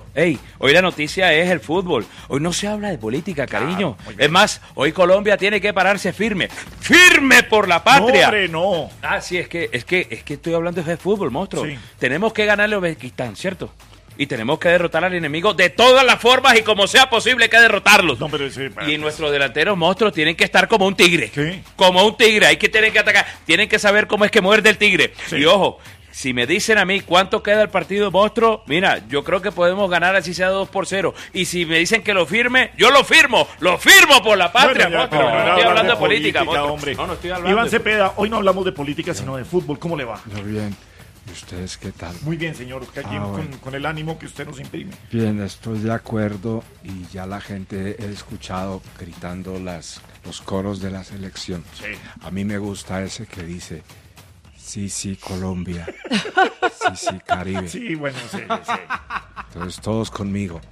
Ey, hoy la noticia es el fútbol. Hoy no se habla de política, cariño. Es más, hoy Colombia tiene que pararse firme. ¡Firme por la patria! No, hombre, no. Ah, sí, es que estoy hablando de fútbol, monstruo. Sí. Tenemos que ganarle a Uzbekistán, ¿cierto? Y tenemos que derrotar al enemigo de todas las formas y como sea posible hay que derrotarlos. No, pero sí, y nuestros delanteros monstruos tienen que estar como un tigre. Sí. Como un tigre, hay que tener que atacar. Tienen que saber cómo es que muerde el tigre. Sí. Y ojo, si me dicen a mí cuánto queda el partido monstruo, mira, yo creo que podemos ganar así sea 2-0. Y si me dicen que lo firme, yo lo firmo por la patria, bueno, monstruo. No estoy hablando de política, hombre. No estoy hablando. Iván Cepeda, hoy no hablamos de política, sino de fútbol. ¿Cómo le va? Muy bien. ¿Y ustedes qué tal? Muy bien, señor, aquí bueno. con el ánimo que usted nos imprime. Bien, estoy de acuerdo y ya la gente he escuchado gritando los coros de la selección. Sí. A mí me gusta ese que dice, sí, Colombia, sí, Caribe. Sí, bueno, sí. Entonces todos conmigo.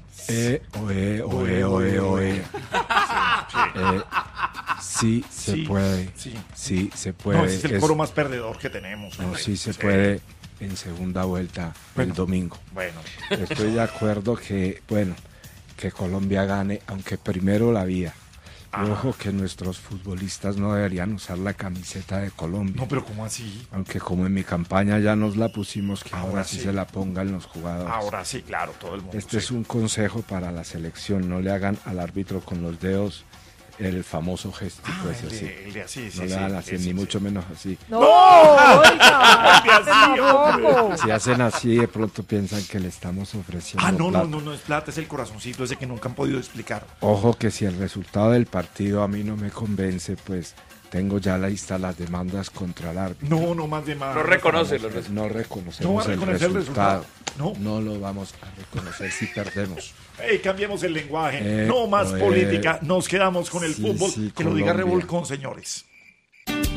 Oe. Sí, se puede. Sí, se puede. No, ese es el coro más perdedor que tenemos. No, sí se puede en segunda vuelta el domingo. Bueno. Estoy de acuerdo que Colombia gane, aunque primero la vía. Ojo que nuestros futbolistas no deberían usar la camiseta de Colombia. No, pero ¿cómo así? Aunque como en mi campaña ya nos la pusimos, que ahora sí se la pongan los jugadores. Ahora sí, claro, todo el mundo. Este es un consejo para la selección, no le hagan al árbitro con los dedos el famoso gestico ese así. No le hagan así, ni mucho menos así. ¡No! Oiga, si hacen así, de pronto piensan que le estamos ofreciendo plata. No es plata, es el corazoncito ese que nunca han podido explicar. Ojo que si el resultado del partido a mí no me convence, pues tengo ya listas las demandas contra el árbitro. No más demandas. No reconoce los resultados. No reconocemos el resultado. No lo vamos a reconocer si perdemos. Cambiemos el lenguaje. No más política. Nos quedamos con el fútbol. Que lo diga Revolcón, señores.